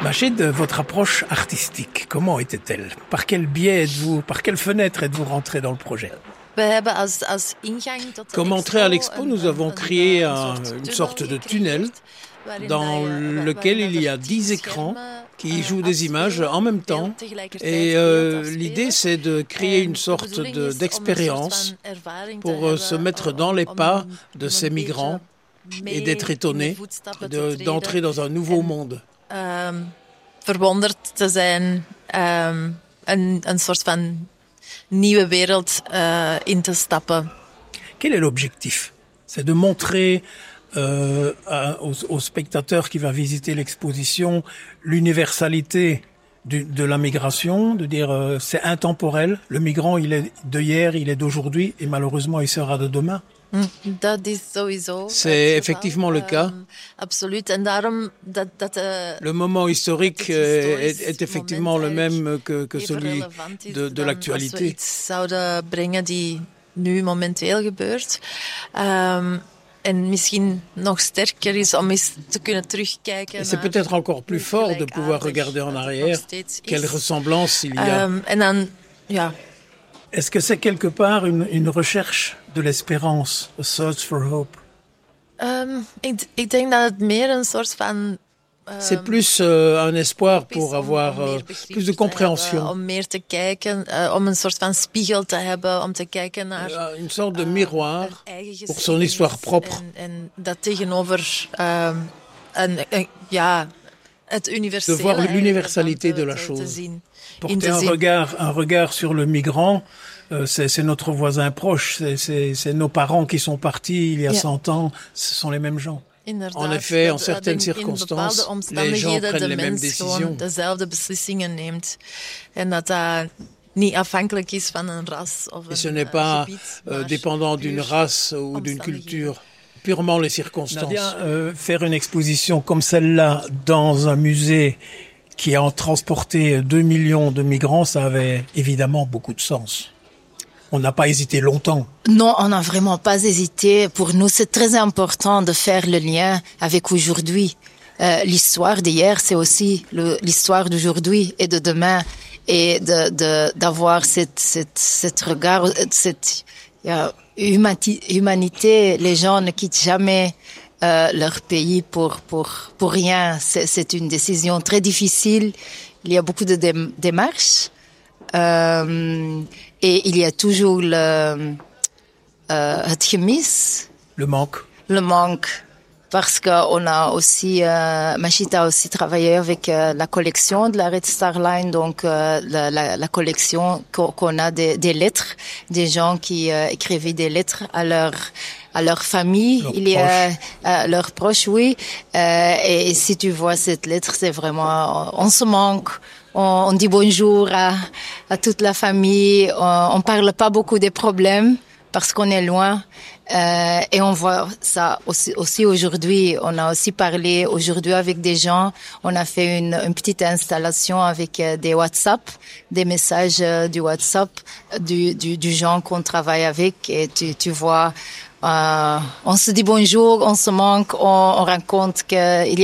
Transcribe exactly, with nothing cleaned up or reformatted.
Majid, votre approche artistique, comment était-elle? Par quel biais êtes-vous, par quelle fenêtre êtes-vous rentré dans le projet? Comme entrée à l'expo, nous avons créé un, une sorte de tunnel dans lequel il y a dix écrans qui jouent des images en même temps. Et euh, l'idée, c'est de créer une sorte de, d'expérience pour euh, se mettre dans les pas de ces migrants et d'être étonné de, d'entrer dans un nouveau monde. Um, verwonderd te zijn, um, een, een soort van nieuwe wereld uh, in te stappen. Quel est l'objectif? C'est de montrer euh, à, aux, aux spectateurs qui va visiter l'exposition l'universalité du, de la migration, de dire euh, c'est intemporel. Le migrant, il est de hier, il est d'aujourd'hui et malheureusement il sera de demain. C'est effectivement le cas. Le moment historique est, est effectivement le même que, que celui de, de l'actualité. En misschien nog sterker is om eens te kunnen terugkijken. Et c'est peut-être encore plus fort de pouvoir regarder en arrière quelle ressemblance il y a. Um, en dan, ja. Est-ce que c'est quelque part une, une recherche de l'espérance, a search for hope? Um, ik, ik denk dat het meer een soort van Um, c'est plus euh, un espoir pour avoir euh, plus de compréhension. Om meer te kijken, uh, om een soort van spiegel te hebben, om te kijken naar uh, une sorte de miroir uh, pour son histoire propre. En, en dat tegenover uh, een, een, ja, het universele. De voir l'universalité de la chose. Porter un regard, un regard sur le migrant. Euh, c'est, c'est notre voisin proche, c'est, c'est, c'est nos parents qui sont partis il y a cent yeah. ans, ce sont les mêmes gens. En effet, en certaines circonstances, les gens prennent les mêmes décisions. Dezelfde beslissingen neemt. En dat dat niet afhankelijk is van een ras of Et ce n'est pas euh, dépendant d'une race ou d'une culture, purement les circonstances. Nadia, euh, faire une exposition comme celle-là dans un musée qui a transporté deux millions de migrants, ça avait évidemment beaucoup de sens. On n'a pas hésité longtemps. Non, on n'a vraiment pas hésité. Pour nous, c'est très important de faire le lien avec aujourd'hui. Euh, l'histoire d'hier, c'est aussi le, l'histoire d'aujourd'hui et de demain. Et de, de, d'avoir cette, cette, cette regard, cette euh, humanité, humanité. Les gens ne quittent jamais euh, leur pays pour, pour, pour rien. C'est, c'est une décision très difficile. Il y a beaucoup de dé- démarches. Euh, et il y a toujours le, euh, het gemis. Le manque. Le manque. Parce qu'on a aussi, euh, Majid a aussi travaillé avec euh, la collection de la Red Star Line, donc euh, la, la, la collection qu'on, qu'on a des, des lettres, des gens qui euh, écrivaient des lettres à leur à leur famille, leurs il y a euh, leurs proches, oui. Euh, et, et si tu vois cette lettre, c'est vraiment, on se manque. On, on dit bonjour à, à toute la famille. On, on parle pas beaucoup des problèmes parce qu'on est loin. Euh, et on voit ça aussi, aussi aujourd'hui. On a aussi parlé aujourd'hui avec des gens. On a fait une, une petite installation avec euh, des WhatsApp, des messages euh, du WhatsApp du, du, du gens qu'on travaille avec. Et tu, tu vois, euh, on se dit bonjour, on se manque, on, on rencontre qu'il y a